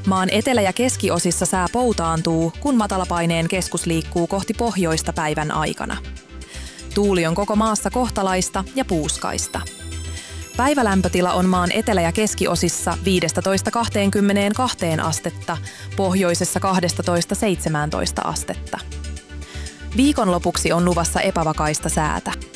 Maan etelä- ja keskiosissa sää poutaantuu, kun matalapaineen keskus liikkuu kohti pohjoista päivän aikana. Tuuli on koko maassa kohtalaista ja puuskaista. Päivälämpötila on maan etelä- ja keskiosissa 15–22 astetta, pohjoisessa 12–17 astetta. Viikonlopuksi on luvassa epävakaista säätä.